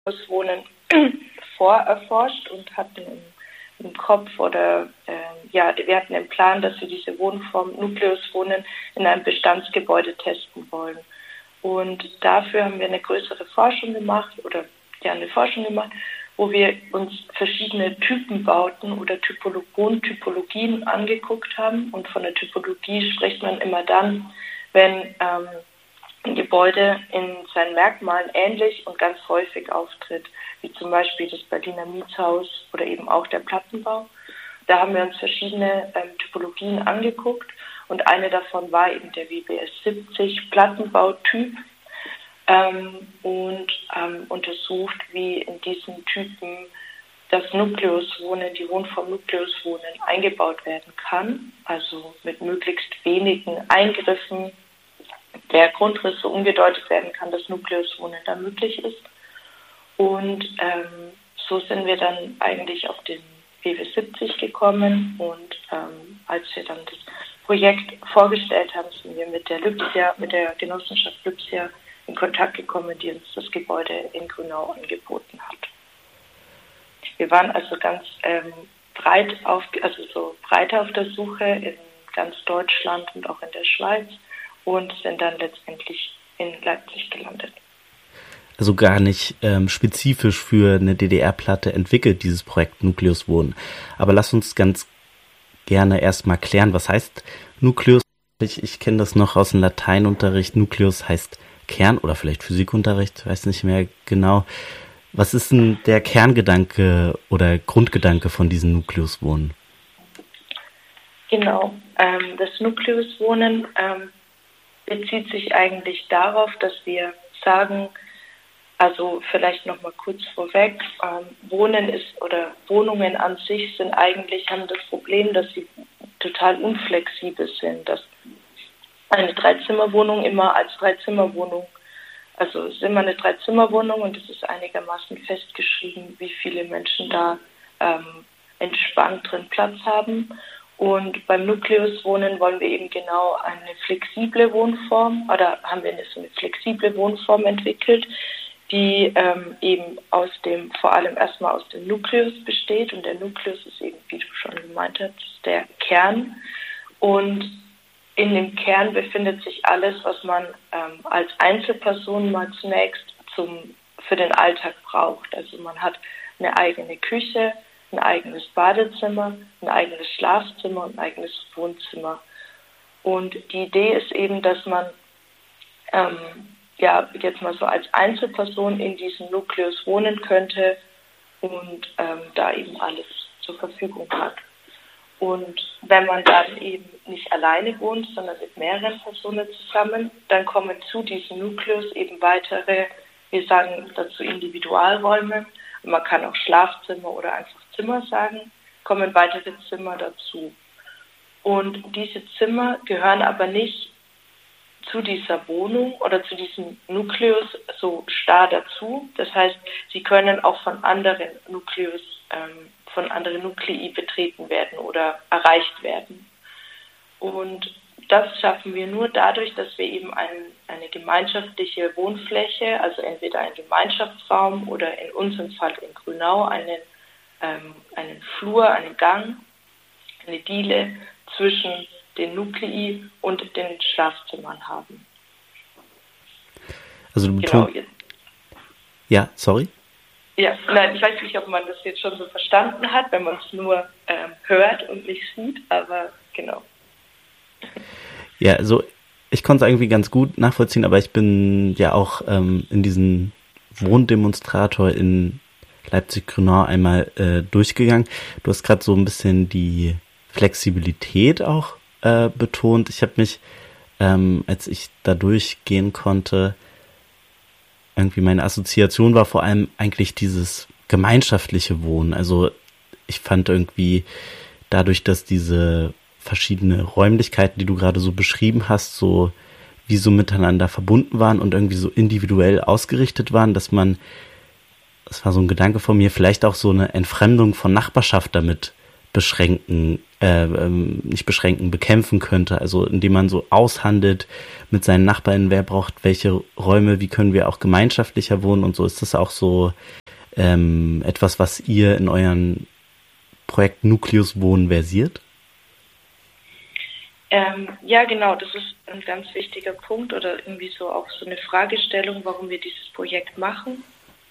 Wohnen vorerforscht und hatten im Kopf wir hatten den Plan, dass wir diese Wohnform Nukleuswohnen in einem Bestandsgebäude testen wollen. Und dafür haben wir eine Forschung gemacht, wo wir uns verschiedene Typenbauten oder Wohntypologien angeguckt haben. Und von der Typologie spricht man immer dann, wenn ein Gebäude in seinen Merkmalen ähnlich und ganz häufig auftritt, wie zum Beispiel das Berliner Mietshaus oder eben auch der Plattenbau. Da haben wir uns verschiedene Typologien angeguckt und eine davon war eben der WBS 70 Plattenbautyp und untersucht, wie in diesen Typen das Nukleuswohnen, die Wohnform Nukleuswohnen eingebaut werden kann, also mit möglichst wenigen Eingriffen der Grundriss so umgedeutet werden kann, dass Nukleuswohnen da möglich ist. Und so sind wir dann eigentlich auf den WBS 70 gekommen und als wir dann das Projekt vorgestellt haben, sind wir mit der Genossenschaft Lübsia in Kontakt gekommen, die uns das Gebäude in Grünau angeboten hat. Wir waren also ganz breiter auf der Suche in ganz Deutschland und auch in der Schweiz und sind dann letztendlich in Leipzig gelandet. Also gar nicht spezifisch für eine DDR-Platte entwickelt, dieses Projekt Nukleuswohnen. Aber lass uns ganz gerne erstmal klären, was heißt Nukleus? Ich kenne das noch aus dem Lateinunterricht. Nukleus heißt Kern oder vielleicht Physikunterricht, weiß nicht mehr genau. Was ist denn der Kerngedanke oder Grundgedanke von diesem Nukleuswohnen? Genau, das Nukleuswohnen bezieht sich eigentlich darauf, dass wir sagen, also vielleicht noch mal kurz vorweg, Wohnungen an sich haben das Problem, dass sie total unflexibel sind, dass eine Dreizimmerwohnung immer als Dreizimmerwohnung, also es ist immer eine Dreizimmerwohnung und es ist einigermaßen festgeschrieben, wie viele Menschen da entspannt drin Platz haben. Und beim Nukleuswohnen wollen wir eben genau eine flexible Wohnform haben wir so eine flexible Wohnform entwickelt, die eben vor allem erstmal aus dem Nukleus besteht. Und der Nukleus ist eben, wie du schon gemeint hast, der Kern. Und in dem Kern befindet sich alles, was man als Einzelperson mal zunächst für den Alltag braucht. Also man hat eine eigene Küche, ein eigenes Badezimmer, ein eigenes Schlafzimmer und ein eigenes Wohnzimmer. Und die Idee ist eben, dass man jetzt mal so als Einzelperson in diesem Nukleus wohnen könnte und da eben alles zur Verfügung hat. Und wenn man dann eben nicht alleine wohnt, sondern mit mehreren Personen zusammen, dann kommen zu diesem Nukleus eben weitere, wir sagen dazu Individualräume, man kann auch Schlafzimmer oder einfach Zimmer sagen, kommen weitere Zimmer dazu. Und diese Zimmer gehören aber nicht zu dieser Wohnung oder zu diesem Nukleus so starr dazu. Das heißt, sie können auch von anderen Nuklei betreten werden oder erreicht werden. Und das schaffen wir nur dadurch, dass wir eben eine gemeinschaftliche Wohnfläche, also entweder einen Gemeinschaftsraum oder in unserem Fall in Grünau einen Flur, einen Gang, eine Diele zwischen den Nuklei und den Schlafzimmern haben. Also du betonst... Genau. Ja, sorry? Ja, nein, ich weiß nicht, ob man das jetzt schon so verstanden hat, wenn man es nur hört und nicht sieht, aber genau. Ja, also ich konnte es irgendwie ganz gut nachvollziehen, aber ich bin ja auch in diesen Wohndemonstrator in Leipzig-Grünau einmal durchgegangen. Du hast gerade so ein bisschen die Flexibilität auch betont. Ich habe mich, als ich da durchgehen konnte, irgendwie meine Assoziation war vor allem eigentlich dieses gemeinschaftliche Wohnen. Also ich fand irgendwie dadurch, dass diese verschiedene Räumlichkeiten, die du gerade so beschrieben hast, so wie so miteinander verbunden waren und irgendwie so individuell ausgerichtet waren, dass das war so ein Gedanke von mir, vielleicht auch so eine Entfremdung von Nachbarschaft damit bekämpfen könnte, also indem man so aushandelt mit seinen Nachbarn, wer braucht welche Räume, wie können wir auch gemeinschaftlicher wohnen und so. Ist das auch so etwas, was ihr in euren Projekt Nukleus Wohnen versiert? Ja, genau, das ist ein ganz wichtiger Punkt oder irgendwie so auch so eine Fragestellung, warum wir dieses Projekt machen.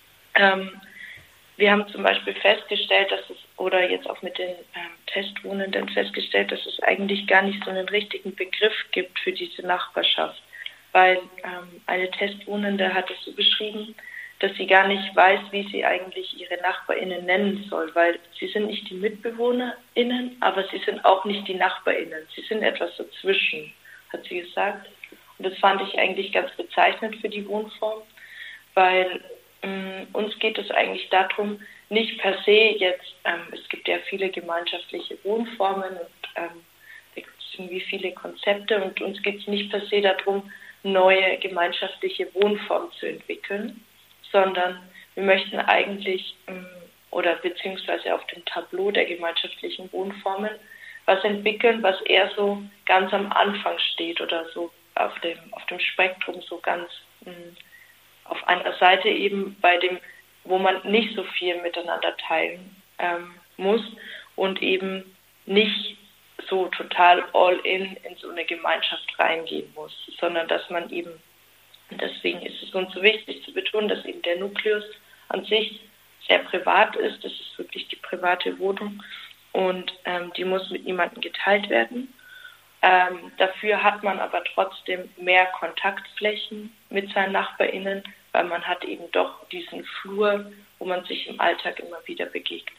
Wir haben zum Beispiel festgestellt, dass es, oder jetzt auch mit den Testwohnenden festgestellt, dass es eigentlich gar nicht so einen richtigen Begriff gibt für diese Nachbarschaft, weil eine Testwohnende hat es so beschrieben, dass sie gar nicht weiß, wie sie eigentlich ihre NachbarInnen nennen soll, weil sie sind nicht die MitbewohnerInnen, aber sie sind auch nicht die NachbarInnen. Sie sind etwas dazwischen, hat sie gesagt. Und das fand ich eigentlich ganz bezeichnend für die Wohnform, weil uns geht es eigentlich darum, nicht per se jetzt, es gibt ja viele gemeinschaftliche Wohnformen und da gibt es irgendwie viele Konzepte und uns geht es nicht per se darum, neue gemeinschaftliche Wohnformen zu entwickeln, sondern wir möchten eigentlich oder beziehungsweise auf dem Tableau der gemeinschaftlichen Wohnformen was entwickeln, was eher so ganz am Anfang steht oder so auf dem Spektrum so ganz auf einer Seite eben bei dem, wo man nicht so viel miteinander teilen muss und eben nicht so total all in so eine Gemeinschaft reingehen muss, sondern dass man eben, deswegen ist es uns so wichtig zu betonen, dass eben der Nukleus an sich sehr privat ist, das ist wirklich die private Wohnung und die muss mit niemandem geteilt werden. Dafür hat man aber trotzdem mehr Kontaktflächen mit seinen NachbarInnen, weil man hat eben doch diesen Flur, wo man sich im Alltag immer wieder begegnet.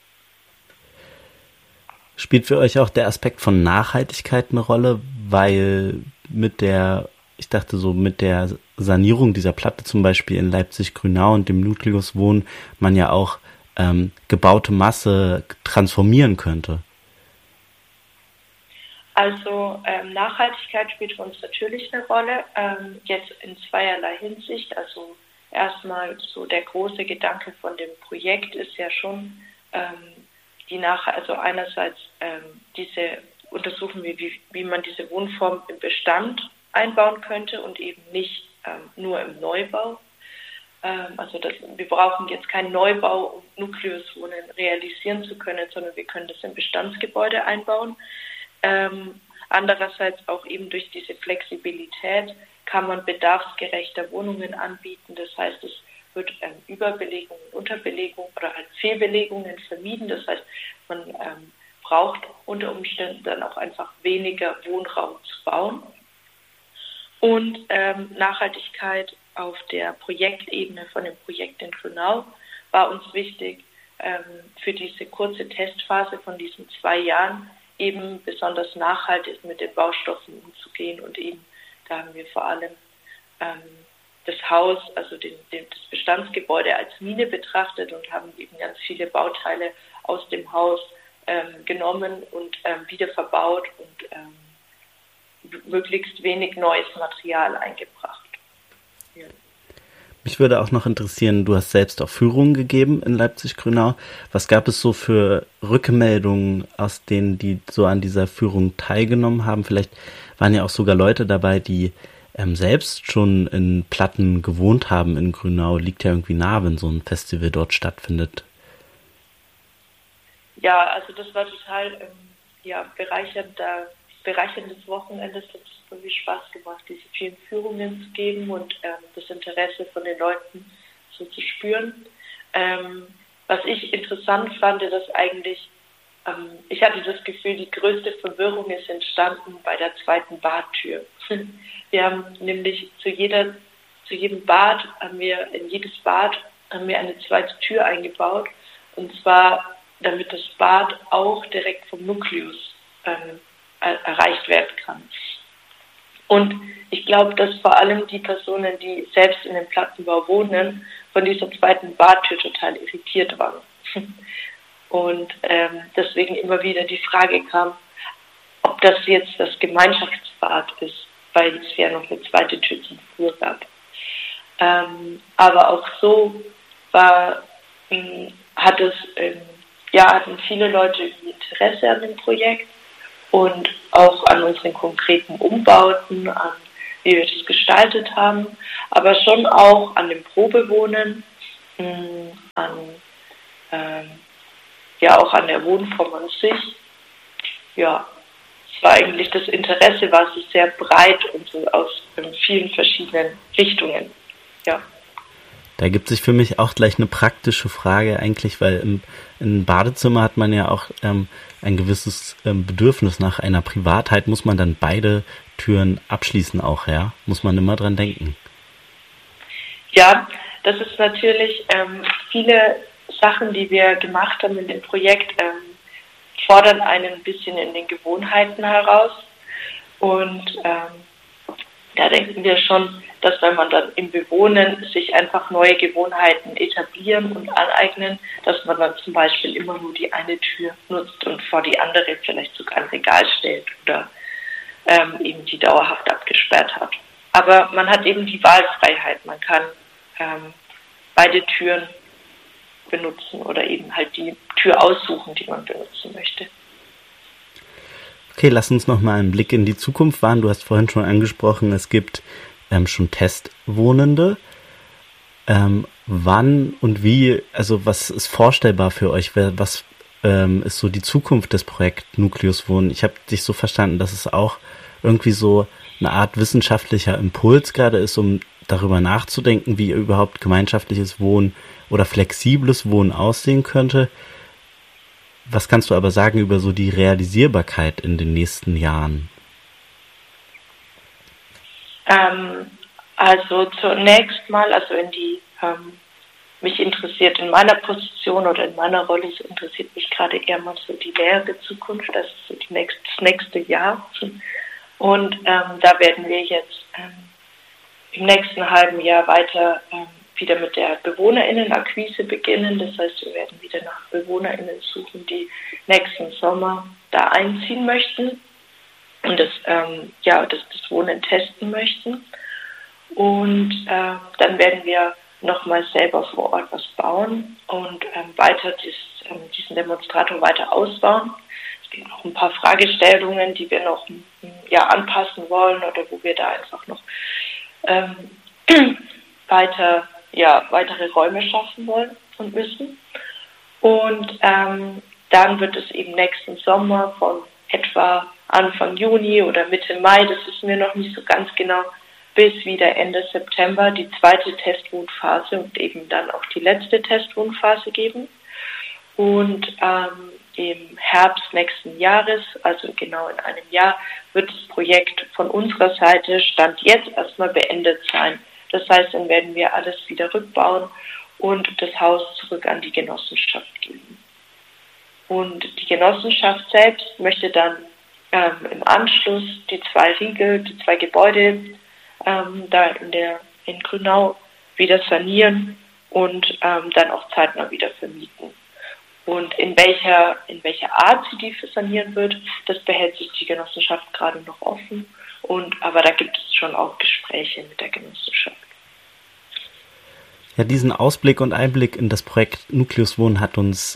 Spielt für euch auch der Aspekt von Nachhaltigkeit eine Rolle, weil mit der Sanierung dieser Platte zum Beispiel in Leipzig-Grünau und dem Nukleus Wohnen man ja auch gebaute Masse transformieren könnte? Also Nachhaltigkeit spielt für uns natürlich eine Rolle, jetzt in zweierlei Hinsicht. Also erstmal so der große Gedanke von dem Projekt ist ja schon, also einerseits diese untersuchen wir, wie man diese Wohnform im Bestand einbauen könnte und eben nicht nur im Neubau. Wir brauchen jetzt keinen Neubau, um Nukleuswohnen realisieren zu können, sondern wir können das in Bestandsgebäude einbauen. Andererseits auch eben durch diese Flexibilität kann man bedarfsgerechter Wohnungen anbieten. Das heißt, es wird Überbelegung, Unterbelegung oder halt Fehlbelegungen vermieden. Das heißt, man braucht unter Umständen dann auch einfach weniger Wohnraum zu bauen. Und Nachhaltigkeit auf der Projektebene von dem Projekt in Grünau war uns wichtig, für diese kurze Testphase von diesen 2 Jahren eben besonders nachhaltig mit den Baustoffen umzugehen und eben, da haben wir vor allem das Haus, also das Bestandsgebäude als Mine betrachtet und haben eben ganz viele Bauteile aus dem Haus genommen und wieder verbaut und möglichst wenig neues Material eingebracht. Ja. Mich würde auch noch interessieren, du hast selbst auch Führungen gegeben in Leipzig-Grünau. Was gab es so für Rückmeldungen aus denen, die so an dieser Führung teilgenommen haben? Vielleicht waren ja auch sogar Leute dabei, die selbst schon in Platten gewohnt haben in Grünau. Liegt ja irgendwie nah, wenn so ein Festival dort stattfindet. Ja, also das war total bereicherndes Wochenende. Es hat wirklich Spaß gemacht, diese vielen Führungen zu geben und das Interesse von den Leuten so zu spüren. Was ich interessant fand, dass eigentlich, ich hatte das Gefühl, die größte Verwirrung ist entstanden bei der zweiten Badtür. Wir haben nämlich in jedes Bad haben wir eine zweite Tür eingebaut, und zwar damit das Bad auch direkt vom Nukleus erreicht werden kann. Und ich glaube, dass vor allem die Personen, die selbst in dem Plattenbau wohnen, von dieser zweiten Badtür total irritiert waren. Und deswegen immer wieder die Frage kam, ob das jetzt das Gemeinschaftsbad ist, weil es ja noch eine zweite Tür zum Flur gab. Aber auch so hat es hatten viele Leute Interesse an dem Projekt und auch an unseren konkreten Umbauten, an wie wir das gestaltet haben, aber schon auch an dem Probewohnen, auch an der Wohnform an sich. Ja, es war eigentlich das Interesse, war so sehr breit und so aus vielen verschiedenen Richtungen. Ja. Da gibt sich für mich auch gleich eine praktische Frage eigentlich, weil im Badezimmer hat man ja auch ein gewisses Bedürfnis nach einer Privatheit. Muss man dann beide Türen abschließen auch, ja? Muss man immer dran denken. Ja, das ist natürlich viele Sachen, die wir gemacht haben in dem Projekt, fordern einen ein bisschen in den Gewohnheiten heraus. Und da denken wir schon, dass wenn man dann im Bewohnen sich einfach neue Gewohnheiten etablieren und aneignen, dass man dann zum Beispiel immer nur die eine Tür nutzt und vor die andere vielleicht sogar ein Regal stellt oder eben die dauerhaft abgesperrt hat. Aber man hat eben die Wahlfreiheit. Man kann beide Türen benutzen oder eben halt die Tür aussuchen, die man benutzen möchte. Okay, lass uns noch mal einen Blick in die Zukunft wagen. Du hast vorhin schon angesprochen, es gibt schon Testwohnende. Wann und wie, also was ist vorstellbar für euch? Was ist so die Zukunft des Projekts Nukleus Wohnen? Ich habe dich so verstanden, dass es auch irgendwie so eine Art wissenschaftlicher Impuls gerade ist, um darüber nachzudenken, wie überhaupt gemeinschaftliches Wohnen oder flexibles Wohnen aussehen könnte. Was kannst du aber sagen über so die Realisierbarkeit in den nächsten Jahren? Also zunächst mal, also mich interessiert in meiner Position oder in meiner Rolle, so interessiert mich gerade eher mal so die nähere Zukunft, das ist so das nächste Jahr. Und da werden wir jetzt im nächsten halben Jahr weiter wieder mit der BewohnerInnen-Akquise beginnen. Das heißt, wir werden wieder nach BewohnerInnen suchen, die nächsten Sommer da einziehen möchten und das Wohnen testen möchten. Und dann werden wir nochmal selber vor Ort was bauen und weiter diesen Demonstrator weiter ausbauen. Es gibt noch ein paar Fragestellungen, die wir noch anpassen wollen oder wo wir da einfach noch weitere Räume schaffen wollen und müssen. Und dann wird es eben nächsten Sommer von etwa Anfang Juni oder Mitte Mai, das wissen wir noch nicht so ganz genau, bis wieder Ende September die zweite Testwohnphase und eben dann auch die letzte Testwohnphase geben. Und im Herbst nächsten Jahres, also genau in einem Jahr, wird das Projekt von unserer Seite Stand jetzt erstmal beendet sein. Das heißt, dann werden wir alles wieder rückbauen und das Haus zurück an die Genossenschaft geben. Und die Genossenschaft selbst möchte dann im Anschluss die zwei Gebäude da in Grünau wieder sanieren und dann auch zeitnah wieder vermieten. Und in welcher Art sie die sanieren wird, das behält sich die Genossenschaft gerade noch offen. Aber da gibt es schon auch Gespräche mit der Genossenschaft. Ja, diesen Ausblick und Einblick in das Projekt Nukleus Wohnen hat uns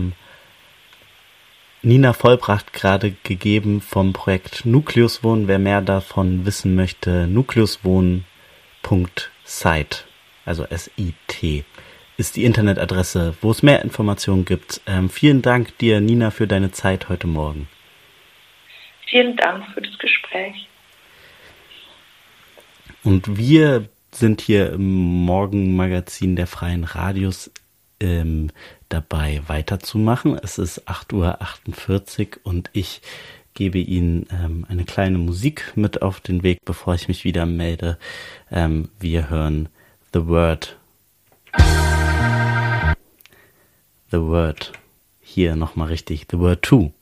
Nina Vollbracht gerade gegeben vom Projekt Nukleus Wohnen. Wer mehr davon wissen möchte, nukleuswohnen.site, also SIT, ist die Internetadresse, wo es mehr Informationen gibt. Vielen Dank dir, Nina, für deine Zeit heute Morgen. Vielen Dank für das Gespräch. Und wir sind hier im Morgenmagazin der Freien Radios dabei weiterzumachen. Es ist 8:48 Uhr und ich gebe Ihnen eine kleine Musik mit auf den Weg, bevor ich mich wieder melde. Wir hören The Word. The Word. Hier nochmal richtig. The Word 2.